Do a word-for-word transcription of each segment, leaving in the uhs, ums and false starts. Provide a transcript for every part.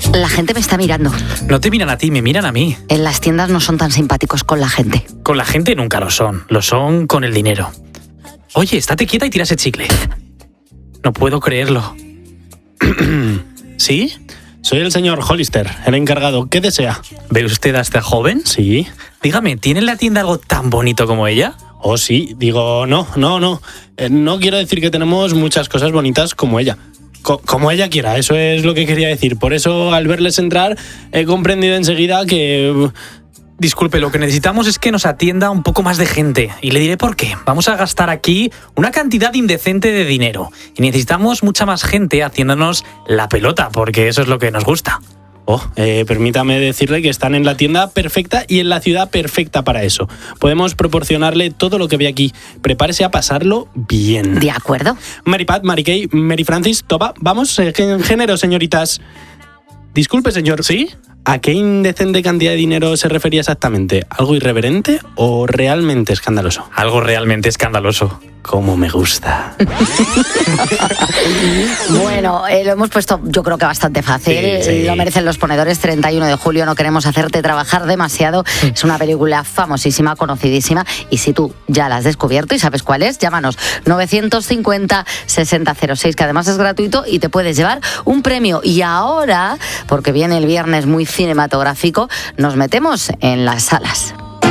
La gente me está mirando. No te miran a ti, me miran a mí. En las tiendas no son tan simpáticos con la gente. Con la gente nunca lo son, lo son con el dinero. Oye, estate quieta y tira ese chicle. No puedo creerlo. ¿Sí? Soy el señor Hollister, el encargado. ¿Qué desea? ¿Ve usted a esta joven? Sí. Dígame, ¿tiene en la tienda algo tan bonito como ella? Oh, sí. Digo, no, no, no. Eh, no quiero decir que tenemos muchas cosas bonitas como ella. Co- como ella quiera, eso es lo que quería decir. Por eso, al verles entrar, he comprendido enseguida que... Disculpe, lo que necesitamos es que nos atienda un poco más de gente. Y le diré por qué. Vamos a gastar aquí una cantidad indecente de dinero. Y necesitamos mucha más gente haciéndonos la pelota, porque eso es lo que nos gusta. Oh, eh, permítame decirle que están en la tienda perfecta y en la ciudad perfecta para eso. Podemos proporcionarle todo lo que ve aquí. Prepárese a pasarlo bien. De acuerdo. Mary Pat, Mary Kay, Mary Francis, Toba, vamos, eh, en género, señoritas. Disculpe, señor. ¿Sí? ¿A qué indecente cantidad de dinero se refería exactamente? ¿Algo irreverente o realmente escandaloso? Algo realmente escandaloso. Como me gusta. Bueno, eh, lo hemos puesto yo creo que bastante fácil. Sí, sí. Lo merecen los ponedores. treinta y uno de julio, no queremos hacerte trabajar demasiado. Es una película famosísima, conocidísima. Y si tú ya la has descubierto y sabes cuál es, llámanos novecientos cincuenta, sesenta cero seis, que además es gratuito y te puedes llevar un premio. Y ahora, porque viene el viernes muy cinematográfico, nos metemos en las salas.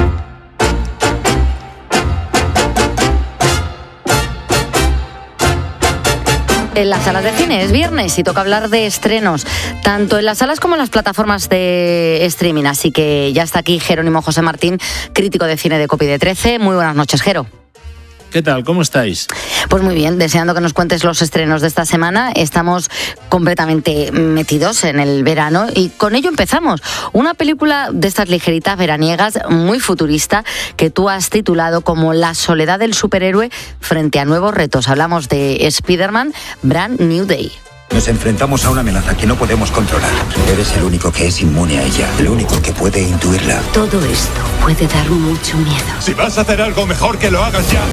En las salas de cine es viernes y toca hablar de estrenos, tanto en las salas como en las plataformas de streaming. Así que ya está aquí Jerónimo José Martín, crítico de cine de Copy de trece. Muy buenas noches, Jero. ¿Qué tal? ¿Cómo estáis? Pues muy bien, deseando que nos cuentes los estrenos de esta semana. Estamos completamente metidos en el verano y con ello empezamos. Una película de estas ligeritas veraniegas, muy futurista, que tú has titulado como La soledad del superhéroe frente a nuevos retos. Hablamos de Spider-Man Brand New Day. Nos enfrentamos a una amenaza que no podemos controlar. Eres el único que es inmune a ella, el único que puede intuirla. Todo esto puede dar mucho miedo. Si vas a hacer algo, mejor que lo hagas ya.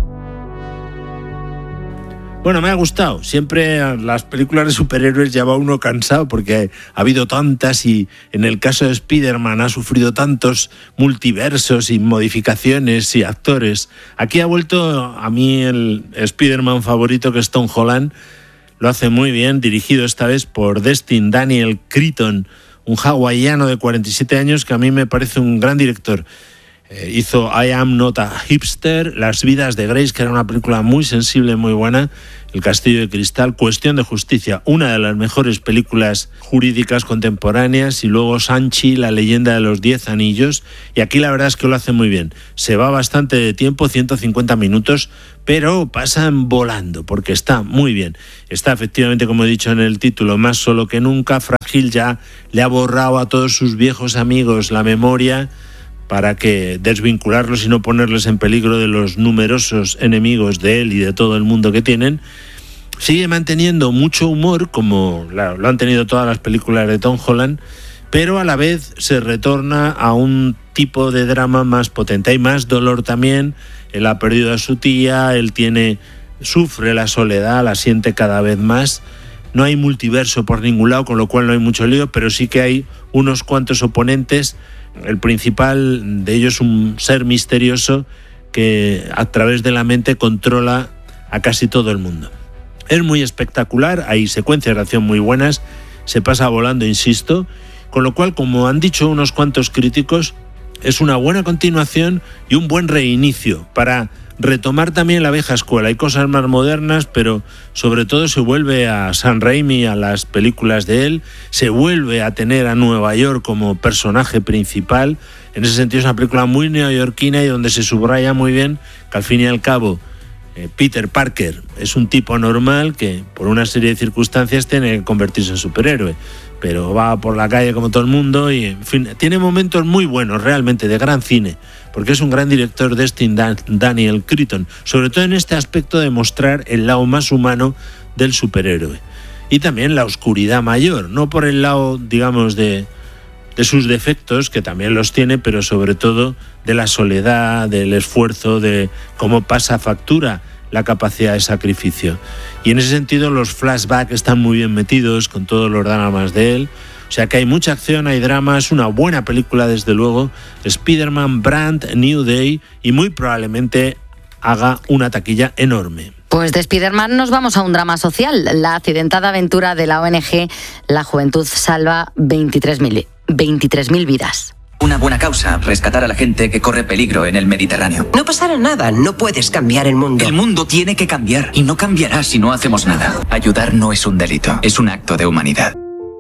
Bueno, me ha gustado. Siempre las películas de superhéroes ya va uno cansado porque ha habido tantas y en el caso de Spider-Man ha sufrido tantos multiversos y modificaciones y actores. Aquí ha vuelto a mí el Spider-Man favorito, que es Tom Holland. Lo hace muy bien, dirigido esta vez por Destin Daniel Cretton, un hawaiano de cuarenta y siete años que a mí me parece un gran director. Eh, hizo I Am Not a Hipster, Las vidas de Grace, que era una película muy sensible, muy buena, El castillo de cristal, Cuestión de justicia, una de las mejores películas jurídicas contemporáneas, y luego Shang-Chi, La leyenda de los diez anillos, y aquí la verdad es que lo hace muy bien. Se va bastante de tiempo, ciento cincuenta minutos, pero pasan volando, porque está muy bien. Está efectivamente, como he dicho en el título, más solo que nunca. Frágil ya le ha borrado a todos sus viejos amigos la memoria para que desvincularlos y no ponerles en peligro de los numerosos enemigos de él y de todo el mundo que tienen. Sigue manteniendo mucho humor, como lo han tenido todas las películas de Tom Holland, pero a la vez se retorna a un tipo de drama más potente. Hay más dolor también. Él ha perdido a su tía, él tiene, sufre la soledad, la siente cada vez más. No hay multiverso por ningún lado, con lo cual no hay mucho lío, pero sí que hay unos cuantos oponentes. El principal de ellos es un ser misterioso que a través de la mente controla a casi todo el mundo. Es muy espectacular, hay secuencias de acción muy buenas, se pasa volando, insisto, con lo cual, como han dicho unos cuantos críticos, es una buena continuación y un buen reinicio para retomar también la vieja escuela. Hay cosas más modernas, pero sobre todo se vuelve a Sam Raimi, a las películas de él, se vuelve a tener a Nueva York como personaje principal. En ese sentido es una película muy neoyorquina y donde se subraya muy bien que al fin y al cabo eh, Peter Parker es un tipo normal que por una serie de circunstancias tiene que convertirse en superhéroe, pero va por la calle como todo el mundo y, en fin, tiene momentos muy buenos, realmente, de gran cine, porque es un gran director, Destin Dan- Daniel Cretton, sobre todo en este aspecto de mostrar el lado más humano del superhéroe. Y también la oscuridad mayor, no por el lado, digamos, de, de sus defectos, que también los tiene, pero sobre todo de la soledad, del esfuerzo, de cómo pasa factura la capacidad de sacrificio. Y en ese sentido los flashbacks están muy bien metidos con todos los dramas de él. O sea que hay mucha acción, hay drama, es una buena película desde luego. Spider-Man Brand New Day, y muy probablemente haga una taquilla enorme. Pues de Spider-Man nos vamos a un drama social. La accidentada aventura de la O N G La Juventud salva veintitrés mil vidas. Una buena causa, rescatar a la gente que corre peligro en el Mediterráneo. No pasará nada, no puedes cambiar el mundo. El mundo tiene que cambiar y no cambiará si no hacemos nada. Ayudar no es un delito, es un acto de humanidad.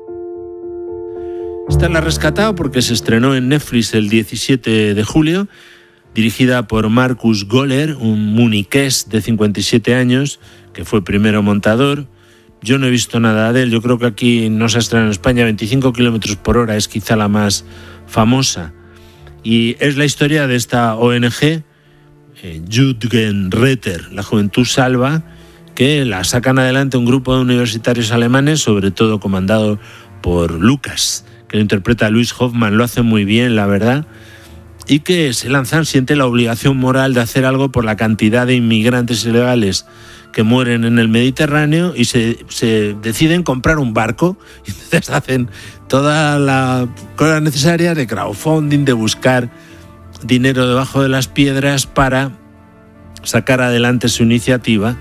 Esta la he rescatado porque se estrenó en Netflix el diecisiete de julio, dirigida por Markus Göller, un muniqués de cincuenta y siete años, que fue primero montador. Yo no he visto nada de él, yo creo que aquí no se ha estrenado en España. Veinticinco kilómetros por hora es quizá la más famosa. Y es la historia de esta O N G, eh, Jugendretter, La Juventud Salva, que la sacan adelante un grupo de universitarios alemanes, sobre todo comandado por Lucas, que lo interpreta Luis Hoffmann, lo hace muy bien, la verdad, y que se lanzan, siente la obligación moral de hacer algo por la cantidad de inmigrantes ilegales que mueren en el Mediterráneo, y se, se deciden comprar un barco, y entonces hacen toda la cosa necesaria de crowdfunding, de buscar dinero debajo de las piedras para sacar adelante su iniciativa,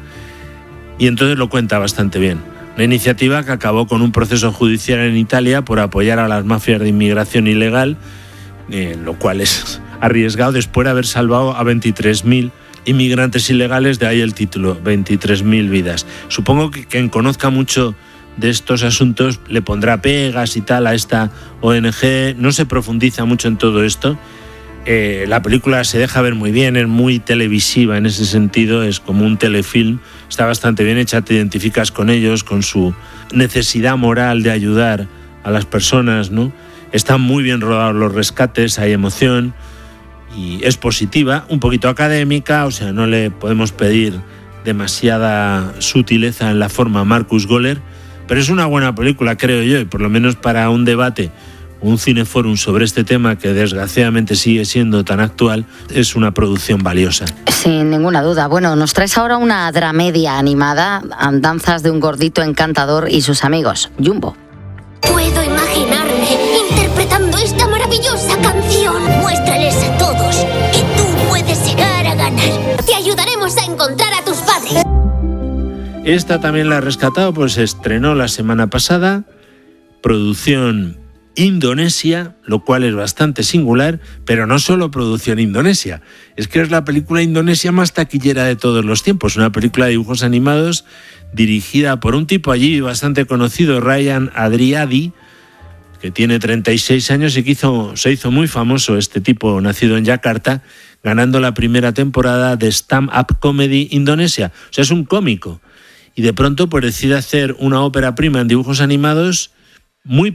y entonces lo cuenta bastante bien. Una iniciativa que acabó con un proceso judicial en Italia por apoyar a las mafias de inmigración ilegal, eh, lo cual es arriesgado después de haber salvado a veintitrés mil inmigrantes ilegales, de ahí el título, veintitrés mil vidas. Supongo que quien conozca mucho de estos asuntos le pondrá pegas y tal a esta O N G, no se profundiza mucho en todo esto. Eh, la película se deja ver muy bien, es muy televisiva en ese sentido, es como un telefilm, está bastante bien hecha, te identificas con ellos, con su necesidad moral de ayudar a las personas, ¿no? Están muy bien rodados los rescates, hay emoción y es positiva, un poquito académica, o sea, no le podemos pedir demasiada sutileza en la forma a Markus Göller, pero es una buena película, creo yo, y por lo menos para un debate, un cineforum sobre este tema que desgraciadamente sigue siendo tan actual, es una producción valiosa. Sin ninguna duda. Bueno, nos traes ahora una dramedia animada, Andanzas de un gordito encantador y sus amigos, Jumbo. Puedo imaginarme interpretando esta maravillosa canción. Muéstrales a todos que tú puedes llegar a ganar. Te ayudaremos a encontrar a tus padres. Esta también la he rescatado, pues se estrenó la semana pasada, producción Indonesia, lo cual es bastante singular, pero no solo producción indonesia, es que es la película indonesia más taquillera de todos los tiempos, una película de dibujos animados dirigida por un tipo allí bastante conocido, Ryan Adriadi, que tiene treinta y seis años y que hizo, se hizo muy famoso este tipo, nacido en Yakarta, ganando la primera temporada de Stand Up Comedy Indonesia. O sea, es un cómico. Y de pronto pues decide hacer una ópera prima en dibujos animados muy